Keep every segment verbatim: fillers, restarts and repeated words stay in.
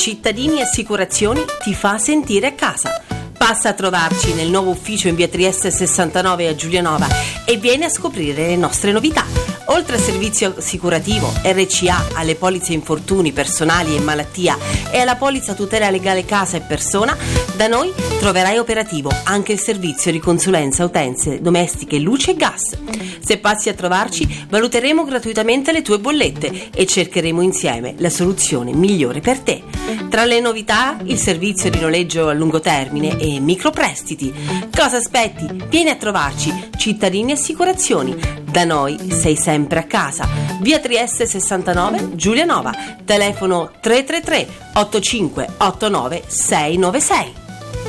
Cittadini Assicurazioni ti fa sentire a casa. Passa a trovarci nel nuovo ufficio in via Trieste sessantanove a Giulianova e vieni a scoprire le nostre novità. Oltre al servizio assicurativo R C A, alle polizze infortuni personali e malattia e alla polizza tutela legale casa e persona, da noi troverai operativo anche il servizio di consulenza utenze domestiche, luce e gas. Se passi a trovarci, valuteremo gratuitamente le tue bollette e cercheremo insieme la soluzione migliore per te. Tra le novità, il servizio di noleggio a lungo termine e microprestiti. Cosa aspetti? Vieni a trovarci. Cittadini Assicurazioni. Da noi sei sempre a casa. Via Trieste sessantanove, Giulianova. Telefono tre tre tre otto cinque otto nove sei nove sei.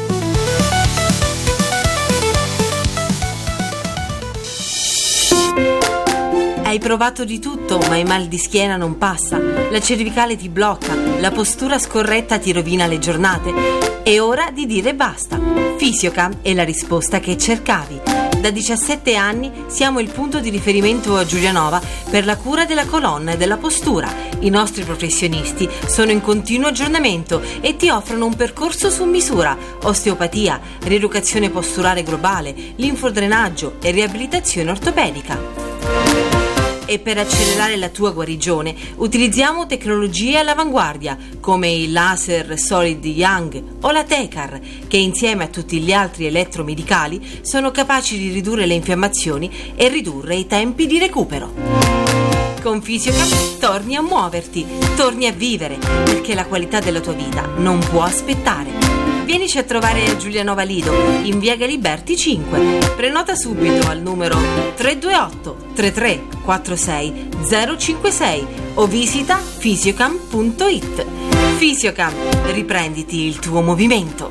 Hai provato di tutto, ma il mal di schiena non passa. La cervicale ti blocca, la postura scorretta ti rovina le giornate. È ora di dire basta. Fisiocam è la risposta che cercavi. Da diciassette anni siamo il punto di riferimento a Giulianova per la cura della colonna e della postura. I nostri professionisti sono in continuo aggiornamento e ti offrono un percorso su misura: osteopatia, rieducazione posturale globale, linfodrenaggio e riabilitazione ortopedica. E per accelerare la tua guarigione utilizziamo tecnologie all'avanguardia come il laser Solid Young o la Tecar, che insieme a tutti gli altri elettromedicali sono capaci di ridurre le infiammazioni e ridurre i tempi di recupero. Con Fisiocam torni a muoverti, torni a vivere, perché la qualità della tua vita non può aspettare. Vienici a trovare a Giulianova Lido, in via Galiberti cinque. Prenota subito al numero tre due otto tre tre quattro sei zero cinque sei o visita fisiocam punto it. Fisiocam, riprenditi il tuo movimento.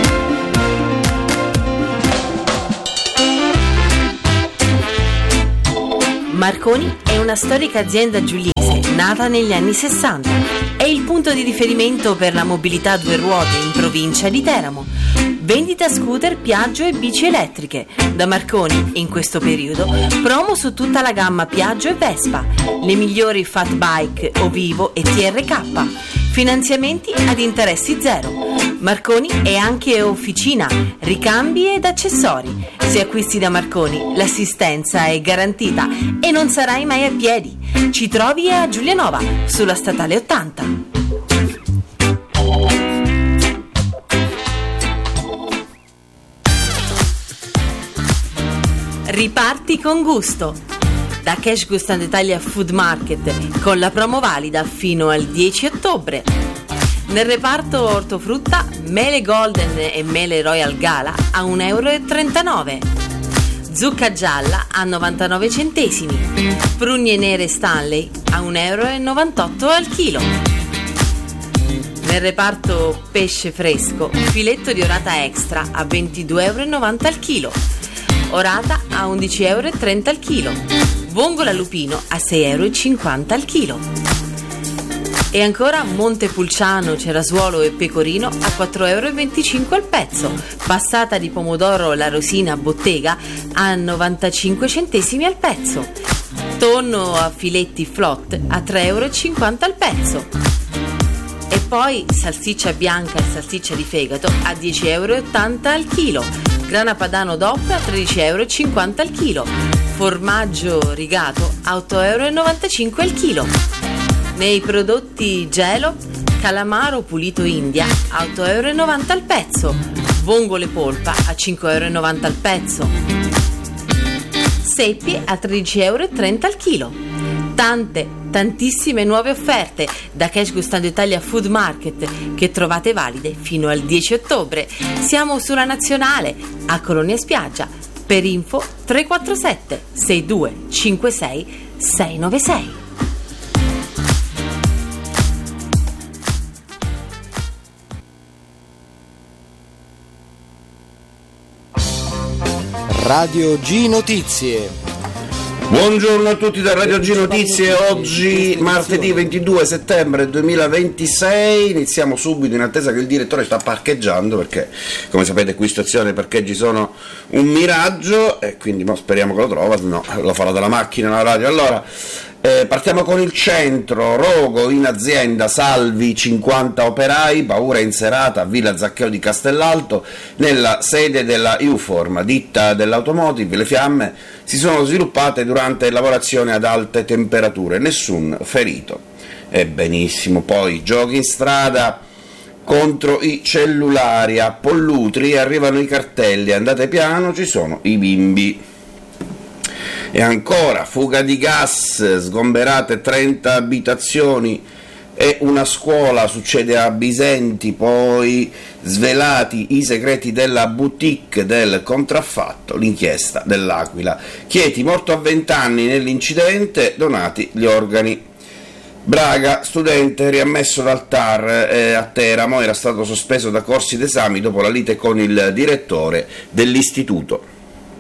Marconi è una storica azienda giuliese nata negli anni sessanta. È il punto di riferimento per la mobilità a due ruote in provincia di Teramo. Vendita scooter, Piaggio e bici elettriche. Da Marconi, in questo periodo, promo su tutta la gamma Piaggio e Vespa, le migliori fat bike Ovivo e T R K. Finanziamenti ad interessi zero. Marconi è anche officina, ricambi ed accessori. Se acquisti da Marconi, l'assistenza è garantita e non sarai mai a piedi. Ci trovi a Giulianova, sulla statale ottanta. Riparti con gusto. Da Cash Gustant Italia Food Market con la promo valida fino al dieci ottobre. Nel reparto ortofrutta, mele Golden e mele Royal Gala a un euro e trentanove. Zucca gialla a novantanove centesimi. Prugne nere Stanley a un euro e novantotto al chilo. Nel reparto pesce fresco, filetto di orata extra a ventidue euro e novanta al chilo. Orata a undici euro e trenta al chilo. Vongola lupino a sei euro e cinquanta al chilo. E ancora Montepulciano, cerasuolo e pecorino a quattro euro e venticinque al pezzo. Passata di pomodoro La Rosina bottega a novantacinque centesimi al pezzo. Tonno a filetti flot a tre euro e cinquanta al pezzo. E poi salsiccia bianca e salsiccia di fegato a dieci euro e ottanta al chilo. Grana padano D O P a tredici euro e cinquanta al chilo. Formaggio rigato a otto euro e novantacinque al chilo. Nei prodotti gelo, calamaro pulito India a otto euro e novanta al pezzo. Vongole polpa a cinque euro e novanta al pezzo. Seppie a tredici euro e trenta al chilo. Tante, tantissime nuove offerte da Cash Gustant Italia Food Market che trovate valide fino al dieci ottobre. Siamo sulla Nazionale a Colonia Spiaggia. Per info tre quattro sette sei due cinque sei sei nove sei. Radio G Notizie. Buongiorno a tutti da Radio G Notizie, oggi martedì ventidue settembre duemilaventisei, iniziamo subito in attesa che il direttore sta parcheggiando perché come sapete qui stazione parcheggi sono un miraggio e quindi mo speriamo che lo trova, no lo farà dalla macchina la radio. Allora eh, partiamo con il centro, rogo in azienda, salvi cinquanta operai, paura in serata a Villa Zaccheo di Castellalto, nella sede della Uform, ditta dell'automotive. Le fiamme si sono sviluppate durante lavorazione ad alte temperature, nessun ferito. E benissimo, poi giochi in strada contro i cellulari a Pollutri, arrivano i cartelli, andate piano, ci sono i bimbi. E ancora, fuga di gas, sgomberate trenta abitazioni e una scuola, succede a Bisenti, poi svelati i segreti della boutique del contraffatto, l'inchiesta dell'Aquila. Chieti, morto a vent'anni nell'incidente, donati gli organi. Braga, studente riammesso dal T A R eh, a Teramo, era stato sospeso da corsi d'esami dopo la lite con il direttore dell'istituto.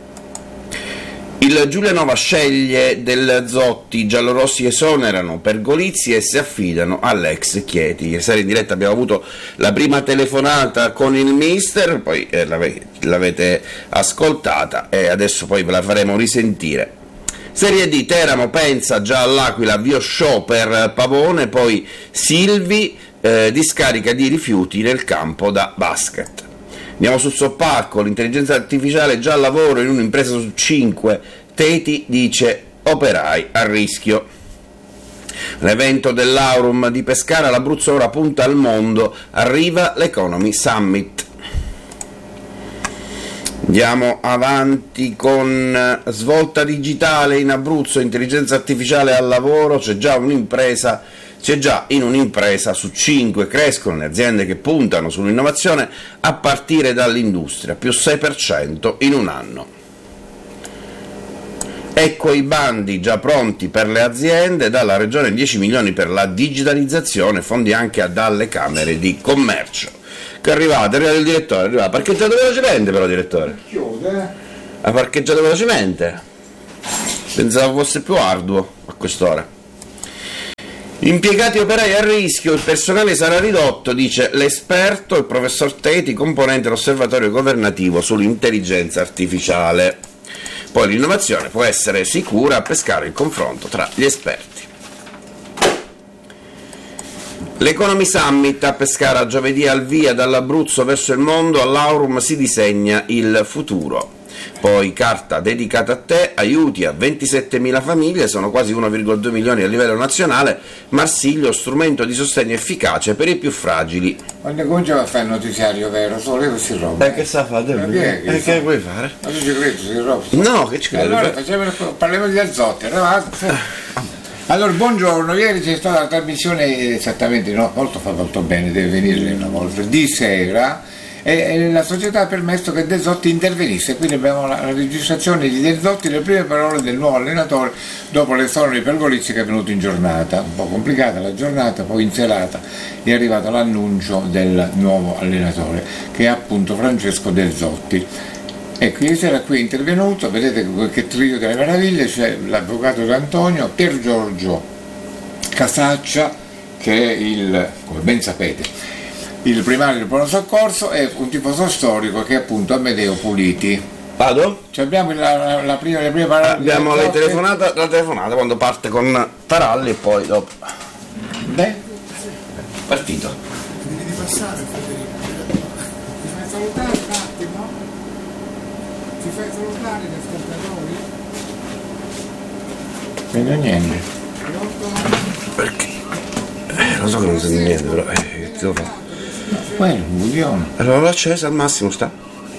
Il Giulianova sceglie del Zotti, i giallorossi esonerano per Golizzi e si affidano all'ex Chieti. Ieri sera in diretta abbiamo avuto la prima telefonata con il mister, poi eh, l'ave- l'avete ascoltata e adesso poi ve la faremo risentire. Serie D, Teramo pensa già all'Aquila, avvio show per Pavone, poi Silvi, eh, discarica di rifiuti nel campo da basket. Andiamo sul Soppacco, l'intelligenza artificiale già al lavoro in un'impresa su cinque, Teti dice operai a rischio. L'evento dell'Aurum di Pescara, l'Abruzzo ora punta al mondo, arriva l'Economy Summit. Andiamo avanti con svolta digitale in Abruzzo, intelligenza artificiale al lavoro, c'è già un'impresa C'è già in un'impresa su cinque, crescono le aziende che puntano sull'innovazione a partire dall'industria, più sei per cento in un anno. Ecco i bandi già pronti per le aziende, dalla Regione dieci milioni per la digitalizzazione, fondi anche dalle Camere di Commercio. Che è arrivato, è arrivato il direttore, è arrivato, ha parcheggiato velocemente però direttore. Ha parcheggiato velocemente. Pensavo fosse più arduo a quest'ora. Impiegati operai a rischio, il personale sarà ridotto, dice l'esperto, il professor Teti, componente dell'osservatorio governativo sull'intelligenza artificiale. Poi l'innovazione può essere sicura a pescare il confronto tra gli esperti. L'Economy Summit a Pescara giovedì al via dall'Abruzzo verso il mondo, all'Aurum si disegna il futuro. Poi carta dedicata a te, aiuti a ventisettemila famiglie, sono quasi uno virgola due milioni a livello nazionale, Marsiglio strumento di sostegno efficace per i più fragili. Quando cominciamo a fare il notiziario vero, solo si roba. E che sta a fare? Ma che, che, che vuoi fare? Ma tu ci credi, si roba? No, che ci credo? Allora facciamo, parliamo di Azzotti, allora buongiorno, ieri c'è stata la trasmissione esattamente, no, molto fa molto bene, deve venire una volta, di sera, e la società ha permesso che De Zotti intervenisse, quindi abbiamo la, la registrazione di De Zotti, le prime parole del nuovo allenatore dopo l'esonero per Golizzi che è venuto in giornata, un po' complicata la giornata, poi in serata è arrivato l'annuncio del nuovo allenatore che è appunto Francesco De Zotti. Ecco, ieri sera qui è intervenuto, vedete che trio delle meraviglie, c'è l'avvocato D'Antonio, Pier Giorgio Casaccia che è il, come ben sapete, il primario del pronto soccorso, e un tifoso storico che è appunto Amedeo Puliti. Vado? Cioè abbiamo la, la, la prima, le prime parole. Abbiamo la telefonata, la telefonata quando parte con Taralli e poi dopo. Beh? Partito. Devi passare, Federico. Ti fai salutare un attimo? Ti fai salutare gli ascoltatori? Vedo niente. Perché? Eh, lo so che non sento niente, però eh, che devo fare? Quello, un buglione. Allora l'ho accesa al massimo, sta?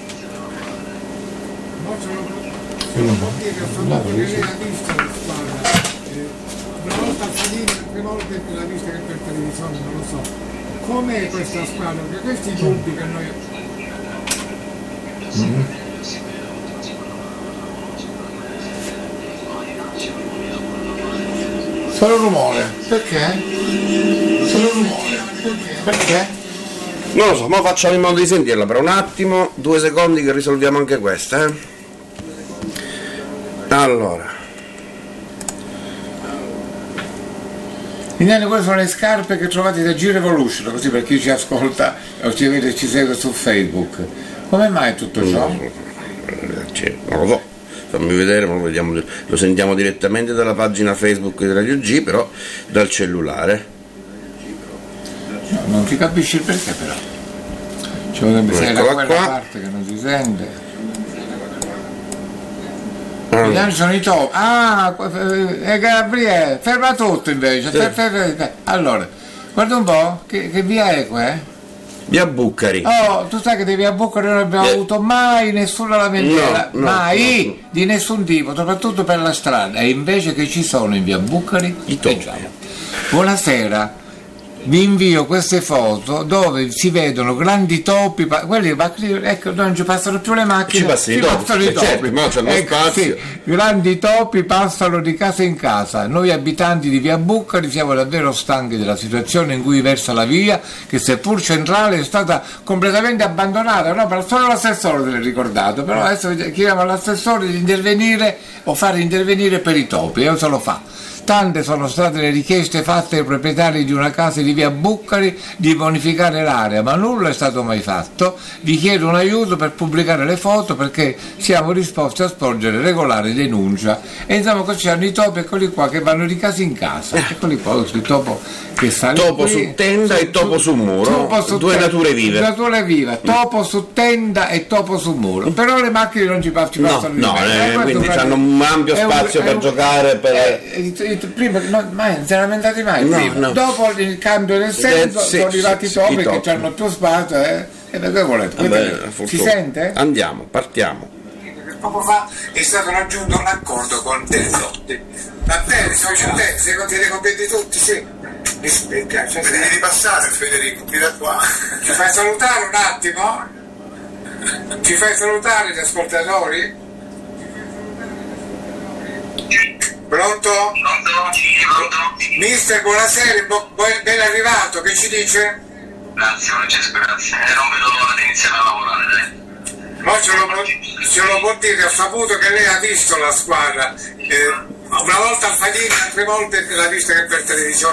Non può dire che sono andato a vedere la vista di squadra. Una volta a Salini, altre volte l'ha vista che per televisione, non lo so. Com'è questa squadra? Perché questi dubbi che noi. Mm-hmm. Solo rumore. Perché? Solo rumore. Perché? Perché? Non lo so, ma facciamo in modo di sentirla per un attimo, due secondi che risolviamo anche questa, eh. Allora. Intanto queste sono le scarpe che trovate da G-Revolution, così per chi ci ascolta o ci vede, ci segue su Facebook. Come mai tutto ciò? Cioè, non lo so, fammi vedere, lo, vediamo, lo sentiamo direttamente dalla pagina Facebook di Radio G, però dal cellulare. No, non si capisce il perché però. Ci potrebbe essere da quella qua. parte che non si sente. Allora. Sono i top. Ah, eh, Gabriele, ferma tutto invece. Sì. Fer, fer, fer. Allora, guarda un po', che, che via è qua? Via Bucari. Oh, tu sai che di via Bucari non abbiamo eh. avuto mai nessuna lamentela, no, no, mai, no, no. di nessun tipo, soprattutto per la strada. E invece che ci sono in via Bucari, i topi. Buonasera. Vi invio queste foto dove si vedono grandi topi, quelli, ecco, non ci passano più le macchine, ci passano, ci i topi, passano i topi, certo, ma c'hanno ecco, spazio. sì, grandi topi passano di casa in casa. Noi abitanti di via Bucari siamo davvero stanchi della situazione in cui versa la via, che seppur centrale è stata completamente abbandonata. No, però solo l'assessore se l'è ricordato, però adesso chiediamo all'assessore di intervenire o fare intervenire per i topi, e non se lo fa. Tante sono state le richieste fatte ai proprietari di una casa di via Bucari di bonificare l'area, ma nulla è stato mai fatto. Vi chiedo un aiuto per pubblicare le foto perché siamo disposti a sporgere regolare denuncia. E insomma così hanno i topi, eccoli qua, che vanno di casa in casa. Eccoli qua, il topo che sale Topo qui, su tenda su, e topo su muro, topo su due tenda, nature vive. Nature vive, topo su tenda e topo su muro. Però le macchine non ci, ci passano no, di no, eh, quindi hanno un ampio spazio un, per un, giocare. Per... Eh, prima no, mai, non si erano lamentati mai no, prima. No. Dopo il cambio del senso eh, sì, sono arrivati sì, i topi sì, che hanno più spazio eh? E da che volete? Vabbè, si sente? Andiamo, partiamo. Poco fa è stato raggiunto un accordo con Teledotti. Va bene, siamo contenti, siete contenti contenti tutti, sì. Mi spiace. Devi ripassare Federico, qui da qua. Ci fai salutare un attimo? Ci fai salutare gli ascoltatori? Pronto? Pronto? Sì, pronto? Mister, buonasera, bo- ben arrivato, che ci dice? Grazie, non c'è speranza, non vedo l'ora di iniziare a lavorare, dai. Ma ce lo, ce lo può dire, ho saputo che lei ha visto la squadra, eh, una volta al Fadini, altre volte l'ha vista che per televisione.